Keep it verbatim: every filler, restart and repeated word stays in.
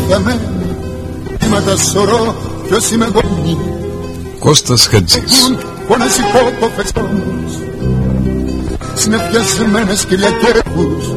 θαμένοι, κύματα σωρό κι όσοι με γονεί. Κώστας Χατζής. Φωνάζει κότο φεστόνους, συνεφιασμένες κυριακές